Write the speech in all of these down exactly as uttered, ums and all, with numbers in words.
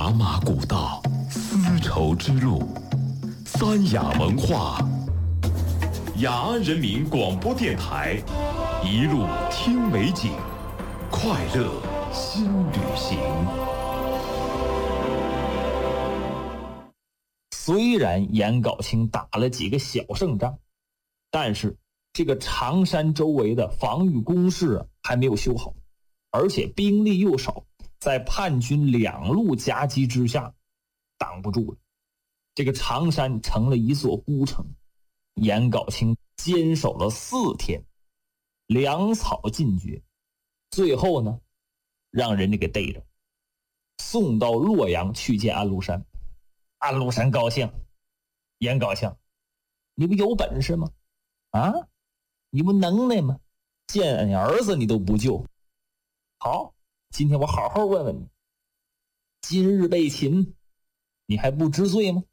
茶马古道，丝绸之路，三雅文化，雅安人民广播电台，一路听美景，快乐新旅行。 虽然颜杲卿打了几个小胜仗，但是这个常山周围的防御工事还没有修好，而且兵力又少，在叛军两路夹击之下挡不住了。这个常山成了一座孤城，颜杲卿坚守了四天，粮草尽绝，最后呢让人家给逮着，送到洛阳去见安禄山。安禄山高兴，颜杲卿，你不有本事吗？啊，你不能耐吗？见你儿子你都不救。好，今天我好好问问你，今日被擒，你还不知罪吗？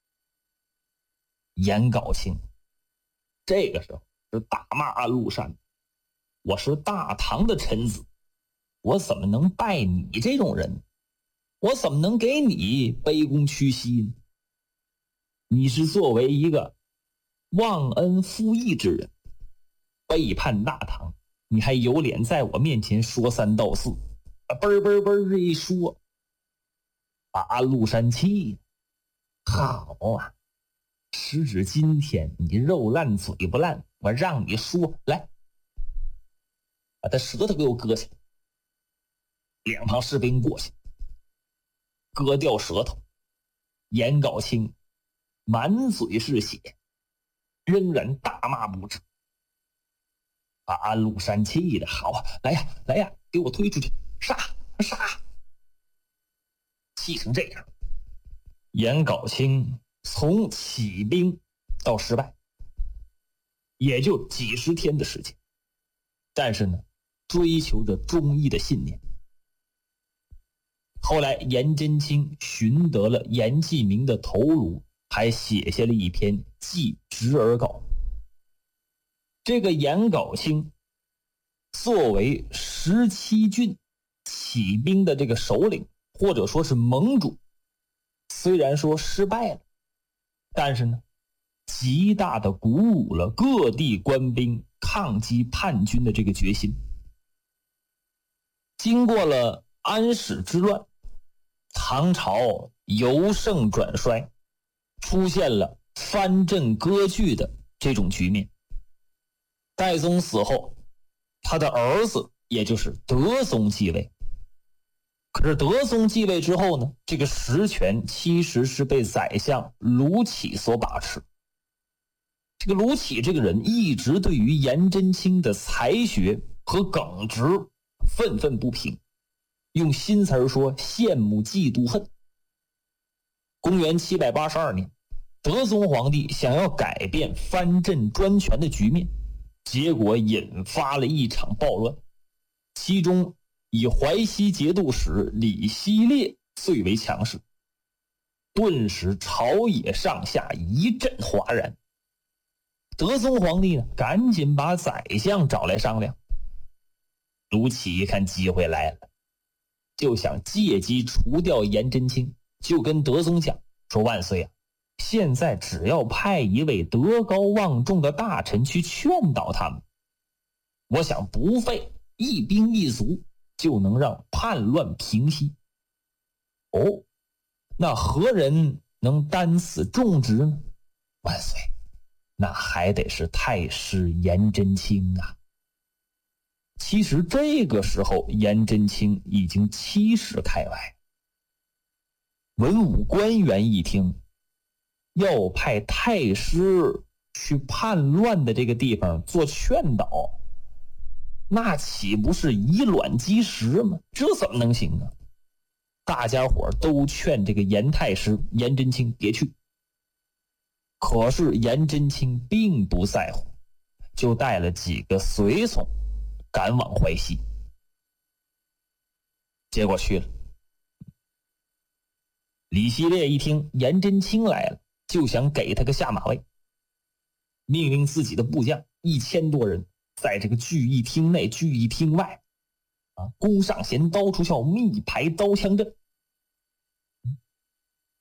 颜杲卿这个时候是大骂安禄山，我是大唐的臣子，我怎么能拜你这种人？我怎么能给你卑躬屈膝呢？你是作为一个忘恩负义之人，背叛大唐，你还有脸在我面前说三道四，嘣嘣嘣这一说，把安禄山气的。好啊，时至今天你肉烂嘴不烂，我让你说，来，把他舌头给我割下来。两旁士兵过去割掉舌头，颜杲卿满嘴是血，仍然大骂不止，把安禄山气的好啊，来呀来呀，给我推出去，杀杀！气成这样，颜杲卿从起兵到失败，也就几十天的时间，但是呢，追求着忠义的信念。后来颜真卿寻得了颜季明的头颅，还写下了一篇祭侄儿稿。这个颜杲卿作为十七郡起兵的这个首领，或者说是盟主，虽然说失败了，但是呢，极大的鼓舞了各地官兵抗击叛军的这个决心。经过了安史之乱，唐朝由盛转衰，出现了藩镇割据的这种局面。代宗死后，他的儿子也就是德宗继位。可是德宗继位之后呢，这个实权其实是被宰相卢杞所把持。这个卢杞这个人一直对于颜真卿的才学和耿直愤愤不平，用新词儿说，羡慕嫉妒恨。公元七百八十二年，德宗皇帝想要改变藩镇专权的局面，结果引发了一场暴乱，其中以淮西节度使李希烈最为强势，顿时朝野上下一阵哗然。德宗皇帝呢，赶紧把宰相找来商量。卢杞一看机会来了，就想借机除掉颜真卿，就跟德宗讲说，万岁啊，现在只要派一位德高望重的大臣去劝导他们，我想不费一兵一卒就能让叛乱平息。哦，那何人能担此重职呢？万岁，那还得是太师颜真卿啊。其实这个时候颜真卿已经七十开外，文武官员一听要派太师去叛乱的这个地方做劝导，那岂不是以卵击石吗？这怎么能行啊？大家伙都劝这个颜太师颜真卿别去，可是颜真卿并不在乎，就带了几个随从赶往淮西。结果去了，李希烈一听颜真卿来了，就想给他个下马威，命令自己的部将一千多人在这个聚义厅内聚义厅外啊，弓上弦刀出鞘，密排刀枪阵。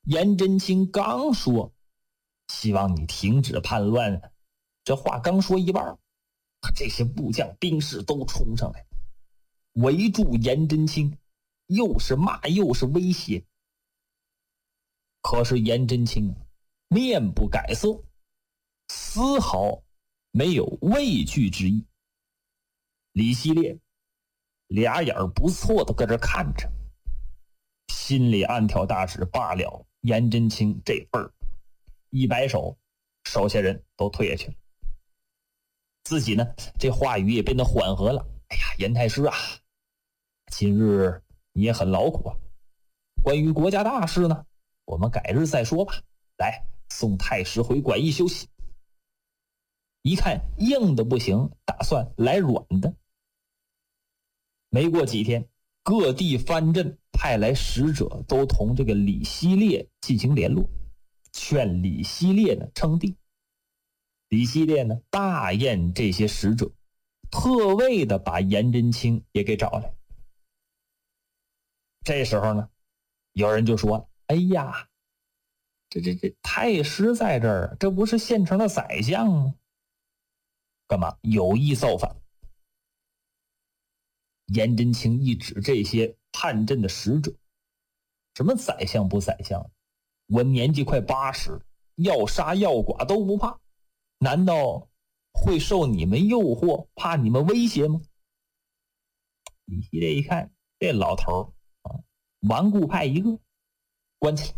颜真卿刚说希望你停止叛乱，这话刚说一半，这些部将兵士都冲上来围住颜真卿，又是骂又是威胁。可是颜真卿面不改色，丝毫没有畏惧之意。李希烈俩眼不错的搁这看着，心里暗挑大指，罢了颜真卿这份儿，一摆手，手下人都退下去了。自己呢，这话语也变得缓和了。哎呀，颜太师啊，今日你也很劳苦啊，关于国家大事呢，我们改日再说吧。来，送太师回馆驿休息。一看硬的不行，打算来软的。没过几天，各地藩镇派来使者，都同这个李希烈进行联络，劝李希烈呢称帝。李希烈呢大宴这些使者，特为的把颜真卿也给找来。这时候呢，有人就说了：“哎呀，这这这太师在这儿，这不是现成的宰相吗？干嘛有意造反？”颜真卿一指这些叛阵的使者：“什么宰相不宰相？我年纪快八十，要杀要剐都不怕，难道会受你们诱惑，怕你们威胁吗？”李希烈一看，这老头啊，顽固派一个，关起来，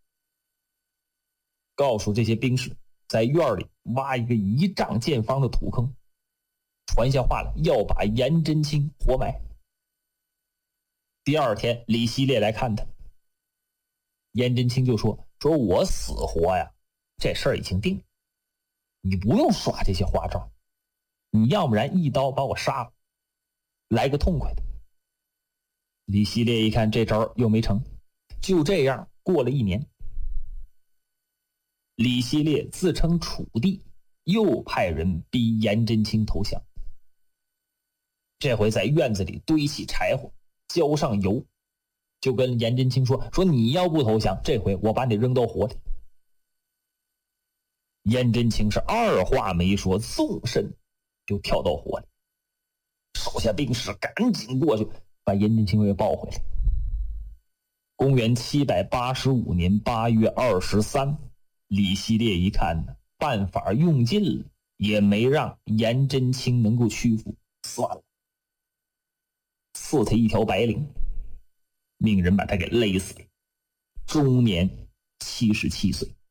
告诉这些兵士在院里挖一个一丈见方的土坑，传下话来，要把颜真卿活埋。第二天，李希烈来看他，颜真卿就说：“说我死活呀，这事儿已经定了，你不用耍这些花招，你要不然一刀把我杀了，来个痛快的。”李希烈一看这招又没成，就这样过了一年。李希烈自称楚帝，又派人逼颜真卿投降。这回在院子里堆起柴火，浇上油，就跟颜真卿说：“说你要不投降，这回我把你扔到火里。”颜真卿是二话没说，纵身就跳到火里，手下兵士赶紧过去把颜真卿给抱回来。公元七百八十五年八月二十三，李希烈一看呢，办法用尽了，也没让颜真卿能够屈服，算了，赐他一条白绫，命人把他给勒死了，终年七十七岁。